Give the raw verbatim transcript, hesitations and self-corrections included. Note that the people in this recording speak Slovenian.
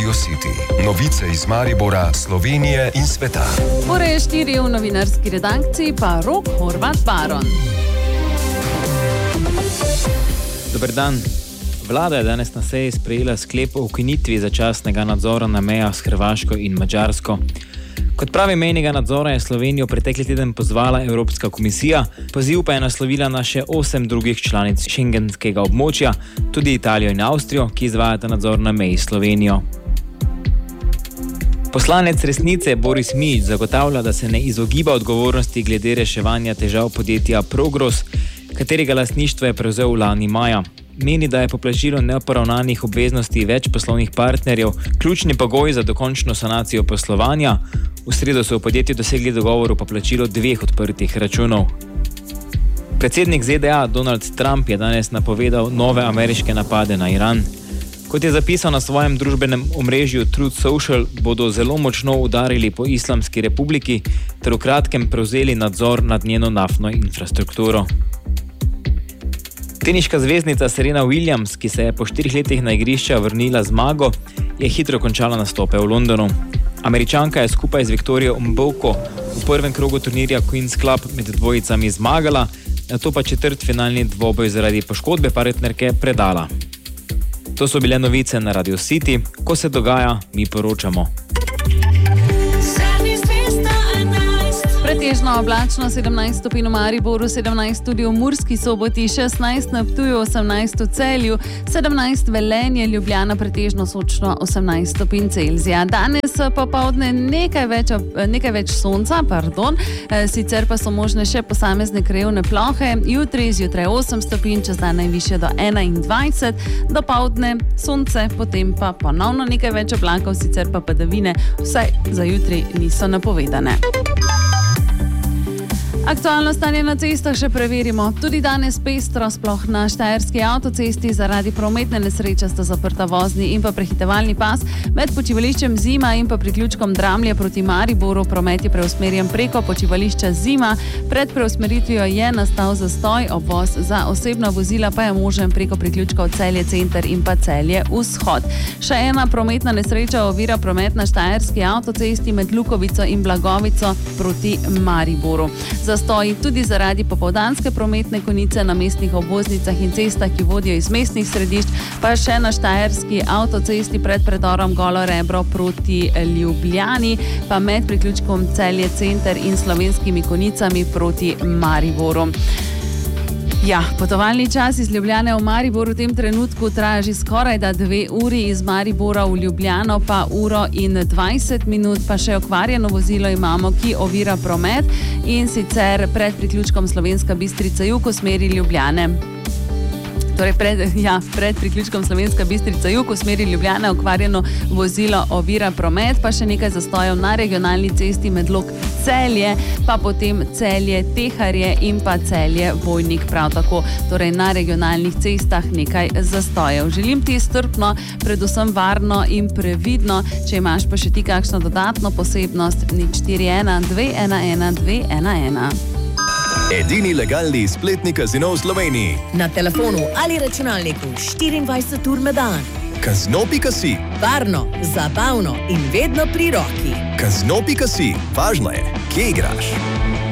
Radio City. Novice iz Maribora, Slovenije in sveta. Ure je štiri v novinarski redakciji, pa Rok Horvat Baron. Dober dan. Vlada je danes na seji sprejela sklep o ukinitvi začasnega nadzora na mejah s Hrvaško in Madžarsko. Kot pravi mejnega nadzora je Slovenijo pretekli teden pozvala Evropska komisija, poziv pa je naslovila na še osem drugih članic šengenskega območja, tudi Italijo in Avstrijo, ki izvajata nadzor na meji s Slovenijo. Poslanec Resnice Boris Mijić zagotavlja, da se ne izogiba odgovornosti glede reševanja težav podjetja Progros, katerega lastništvo je prevzel lani maja. Meni, da je poplačilo neporavnanih obveznosti več poslovnih partnerjev ključni pogoj za dokončno sanacijo poslovanja. V sredo so v podjetju dosegli dogovor o poplačilu dveh odprtih računov. Predsednik Z D A Donald Trump je danes napovedal nove ameriške napade na Iran. Kot je zapisal na svojem družbenem omrežju Truth Social, bodo zelo močno udarili po Islamski republiki ter v kratkem prevzeli nadzor nad njeno naftno infrastrukturo. Teniška zvezdnica Serena Williams, ki se je po štirih letih na igrišča vrnila z zmago, je hitro končala nastope v Londonu. Američanka je skupaj z Viktorijo Mboko v prvem krogu turnirja Queen's Club med dvojicami zmagala, nato pa četrtfinalni dvoboj zaradi poškodbe partnerke predala. To so bile novice na Radio City. Ko se dogaja, mi poročamo. Pretežno oblačno, sedemnajst stopinj v Mariboru, sedemnajst tudi v Murski Soboti, šestnajst na Ptuju, osemnajst v Celju, sedemnajst Velenje, Ljubljana pretežno sočno, osemnajst stopinj Celzija. Danes popoldne nekaj več, nekaj več sonca, pardon, sicer pa so možne še posamezne krajevne plohe. Jutri zjutraj osem stopinj, čez dan najvišje do enaindvajset, dopoldne sonce, potem pa ponovno nekaj več oblakov, sicer pa padavine, vsaj za jutri niso napovedane. Aktualno stanje na cestah še preverimo. Tudi danes pestro, sploh na štajerski avtocesti, zaradi prometne nesreče sta zaprta vozni in pa prehitevalni pas. Med počivališčem Zima in pa priključkom Dramlje proti Mariboru promet je preusmerjen preko počivališča Zima. Pred preusmeritvijo je nastal zastoj, obvoz za osebna vozila pa je možen preko priključkov Celje Center in pa Celje Vzhod. Še ena prometna nesreča ovira promet na štajerski avtocesti med Lukovico in Blagovico proti Mariboru. Zastoji tudi zaradi popoldanske prometne konice na mestnih obvoznicah in cestah, ki vodijo iz mestnih središč, pa še na štajerski avtocesti pred predorom Golo Rebro proti Ljubljani, pa med priključkom Celje Center in slovenskimi konicami proti Mariboru. Ja, potovalni čas iz Ljubljane v Maribor v tem trenutku traja že skoraj da dve uri, iz Maribora v Ljubljano pa uro in dvajset minut, pa še okvarjeno vozilo imamo, ki ovira promet, in sicer pred priključkom Slovenska Bistrica jug v smeri Ljubljane. Torej pred, ja, pred priključkom Slovenska Bistrica jug v smeri Ljubljane okvarjeno vozilo ovira promet, pa še nekaj zastojev na regionalni cesti med Log Celje, pa potem Celje Teharje in pa Celje Vojnik prav tako. Torej na regionalnih cestah nekaj zastojev. Želim ti strpno, predvsem varno in previdno. Če imaš pa še ti kakšno dodatno posebnost, nič štiri ena dve ena ena dve ena ena. Edini legalni spletni kazino v Sloveniji. Na telefonu ali računalniku štiriindvajset ur na dan. Kazino pika si. Varno, zabavno in vedno pri roki. Kazino pika si. Važno je, kje igraš.